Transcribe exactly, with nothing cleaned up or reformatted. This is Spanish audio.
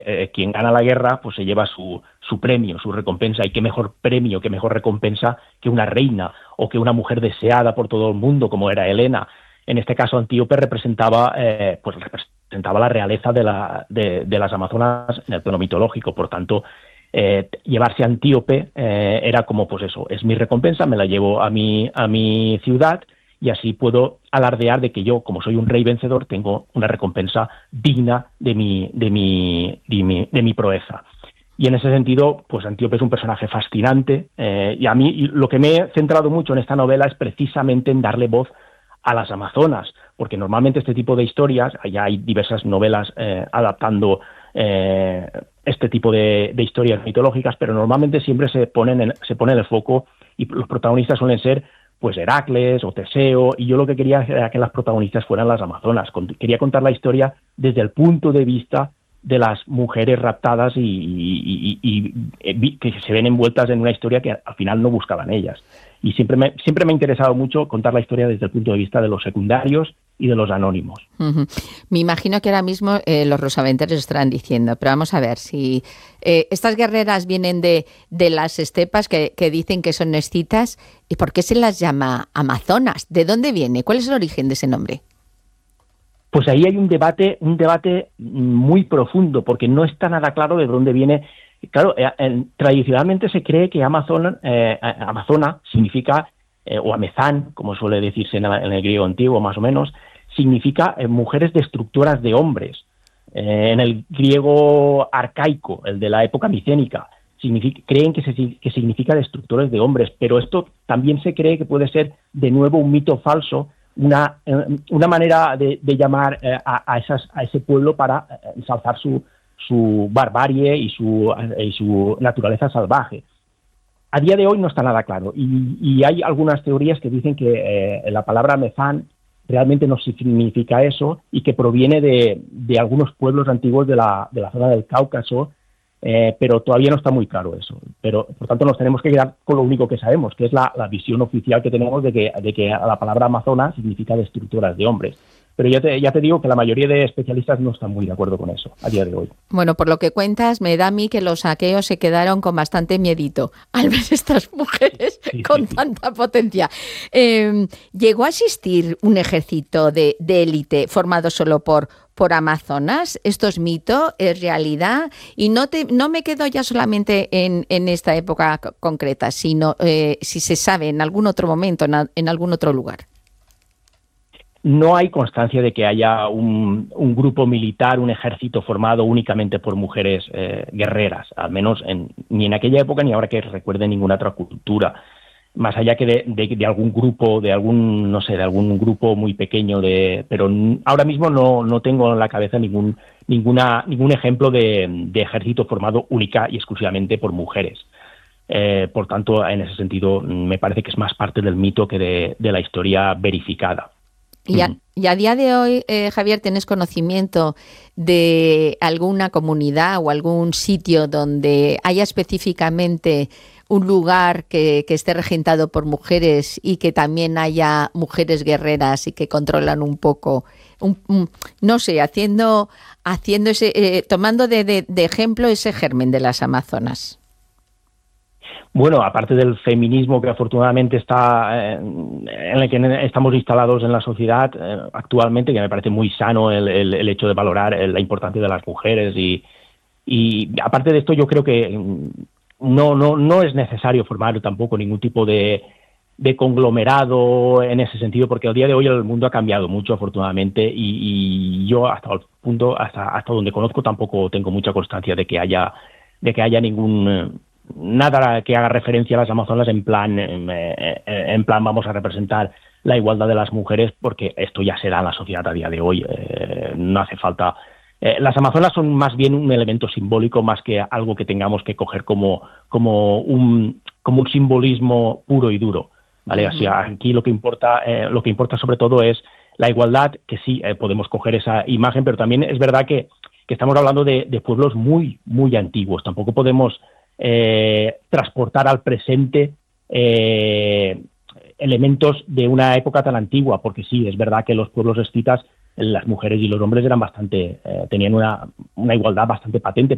eh, quien gana la guerra pues se lleva su, su premio, su recompensa, y qué mejor premio, qué mejor recompensa que una reina o que una mujer deseada por todo el mundo como era Helena. En este caso Antíope representaba eh, pues representaba la realeza de, la, de, de las amazonas en el plano mitológico. Por tanto, eh, llevarse a Antíope eh, era como, pues eso, es mi recompensa, me la llevo a mi, a mi ciudad, y así puedo alardear de que yo, como soy un rey vencedor, tengo una recompensa digna de mi, de mi, de mi, de mi proeza. Y en ese sentido, pues Antíope es un personaje fascinante, eh, y a mí lo que me he centrado mucho en esta novela es precisamente en darle voz a las amazonas, porque normalmente este tipo de historias, ya hay diversas novelas eh, adaptando eh, este tipo de, de historias mitológicas, pero normalmente siempre se ponen en, se pone el foco, y los protagonistas suelen ser pues Heracles o Teseo, y yo lo que quería era que las protagonistas fueran las amazonas. Quería contar la historia desde el punto de vista de las mujeres raptadas y, y, y, y que se ven envueltas en una historia que al final no buscaban ellas. Y siempre me, siempre me ha interesado mucho contar la historia desde el punto de vista de los secundarios y de los anónimos. Uh-huh. Me imagino que ahora mismo eh, los rosaventeros estarán diciendo, pero vamos a ver, si eh, estas guerreras vienen de, de las estepas que, que dicen que son escitas, ¿y por qué se las llama amazonas? ¿De dónde viene? ¿Cuál es el origen de ese nombre? Pues ahí hay un debate, un debate muy profundo, porque no está nada claro de dónde viene. Claro, eh, eh, tradicionalmente se cree que Amazon, eh, Amazona significa, eh, o Amezán, como suele decirse en, en el griego antiguo más o menos, significa eh, mujeres destructoras de hombres. Eh, en el griego arcaico, el de la época micénica, significa, creen que, se, que significa destructores de hombres, pero esto también se cree que puede ser de nuevo un mito falso, una, eh, una manera de, de llamar eh, a, a, esas, a ese pueblo para ensalzar su, su barbarie y su, y su naturaleza salvaje. A día de hoy no está nada claro, y, y hay algunas teorías que dicen que eh, la palabra Amezán realmente no significa eso, y que proviene de, de algunos pueblos antiguos de la, de la zona del Cáucaso, eh, pero todavía no está muy claro eso. Pero, por tanto, nos tenemos que quedar con lo único que sabemos, que es la, la visión oficial que tenemos de que, de que la palabra amazona significa destructoras de hombres. Pero ya te, ya te digo que la mayoría de especialistas no están muy de acuerdo con eso a día de hoy. Bueno, por lo que cuentas, me da a mí que los aqueos se quedaron con bastante miedito al ver estas mujeres sí, con sí, tanta sí. potencia. Eh, ¿Llegó a existir un ejército de, de élite formado solo por, por amazonas? ¿Esto es mito? ¿Es realidad? Y no, te, no me quedo ya solamente en, en esta época concreta, sino eh, si se sabe en algún otro momento, en, en algún otro lugar. No hay constancia de que haya un, un grupo militar, un ejército formado únicamente por mujeres eh, guerreras, al menos en, ni en aquella época ni ahora que recuerde ninguna otra cultura, más allá que de, de, de algún grupo, de algún, no sé, de algún grupo muy pequeño, de, pero ahora mismo no, no tengo en la cabeza ningún, ninguna, ningún ejemplo de, de ejército formado única y exclusivamente por mujeres. Eh, por tanto, en ese sentido, me parece que es más parte del mito que de, de la historia verificada. Y a, y a día de hoy, eh, Javier, ¿tienes conocimiento de alguna comunidad o algún sitio donde haya específicamente un lugar que, que esté regentado por mujeres y que también haya mujeres guerreras y que controlan un poco, un, un, no sé, haciendo, haciendo ese, eh, tomando de, de, de ejemplo ese germen de las amazonas? Bueno, aparte del feminismo que afortunadamente está eh, en el que estamos instalados en la sociedad eh, actualmente, que me parece muy sano el, el, el hecho de valorar la importancia de las mujeres, y, y aparte de esto yo creo que no, no, no es necesario formar tampoco ningún tipo de, de conglomerado en ese sentido, porque al día de hoy el mundo ha cambiado mucho afortunadamente, y, y yo hasta el punto, hasta, hasta donde conozco tampoco tengo mucha constancia de que haya, de que haya ningún... Eh, nada que haga referencia a las amazonas en plan, en, en plan vamos a representar la igualdad de las mujeres, porque esto ya se da en la sociedad a día de hoy. Eh, no hace falta. Eh, las amazonas son más bien un elemento simbólico, más que algo que tengamos que coger como, como, un, como un simbolismo puro y duro, ¿vale? Uh-huh. O sea, aquí lo que importa, eh, lo que importa sobre todo es la igualdad, que sí eh, podemos coger esa imagen, pero también es verdad que, que estamos hablando de, de pueblos muy, muy antiguos. Tampoco podemos Eh, transportar al presente eh, elementos de una época tan antigua, porque sí, es verdad que los pueblos escitas, las mujeres y los hombres eran bastante, eh, tenían una, una igualdad bastante patente,